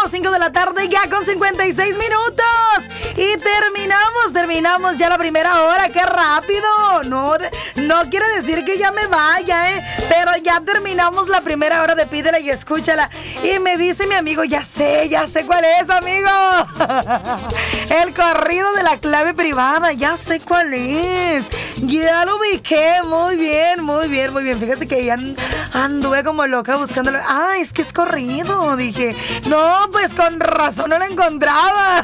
5 de la tarde ya con 56 minutos. Y terminamos ya la primera hora. ¡Qué rápido! No quiere decir que ya me vaya, pero ya terminamos la primera hora de Pídela y Escúchala. Y me dice mi amigo, ya sé cuál es, amigo. El corrido de la clave privada, ya sé cuál es. Ya lo ubiqué, muy bien. Fíjese que ya anduve como loca buscándolo. Ah, es que es corrido, dije. No, pues con razón no lo encontraba.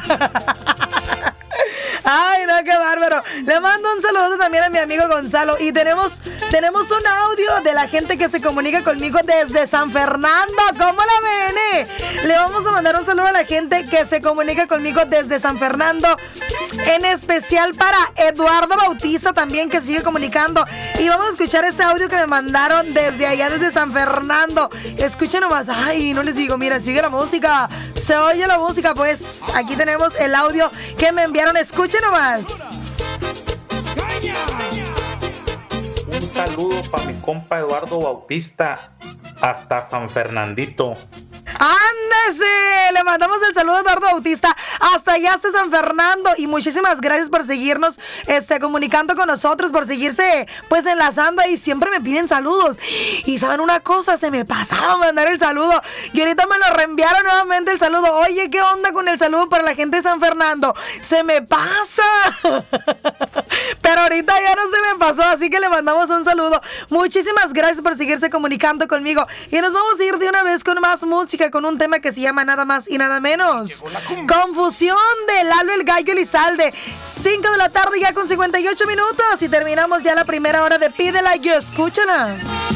Ay, no, qué bárbaro. Le mando un saludo también a mi amigo Gonzalo. Y tenemos un audio de la gente que se comunica conmigo desde San Fernando. ¿Cómo la ven, Le vamos a mandar un saludo a la gente que se comunica conmigo desde San Fernando. En especial para Eduardo Bautista también, que sigue comunicando. Y vamos a escuchar este audio que me mandaron desde allá, desde San Fernando. Escuchen nomás. Ay, no les digo, mira, sigue la música. Se oye la música. Pues aquí tenemos el audio que me enviaron. Escuchen nomás. Un saludo para mi compa Eduardo Bautista hasta San Fernandito. ¡Ándese! Le mandamos el saludo a Eduardo Bautista hasta allá, hasta San Fernando. Y muchísimas gracias por seguirnos comunicando con nosotros, por seguirse pues enlazando ahí. Siempre me piden saludos. Y ¿saben una cosa? Se me pasaba a mandar el saludo. Y ahorita me lo reenviaron nuevamente el saludo. Oye, ¿qué onda con el saludo para la gente de San Fernando? Se me pasa. Pero ahorita ya no se me pasó, así que le mandamos un saludo. Muchísimas gracias por seguirse comunicando conmigo. Y nos vamos a ir de una vez con más música, con un tema que se llama nada más y nada menos Confusión, de Lalo el Gallo Elizalde. 5 de la tarde ya con 58 minutos. Y terminamos ya la primera hora de Pídela y Escúchala.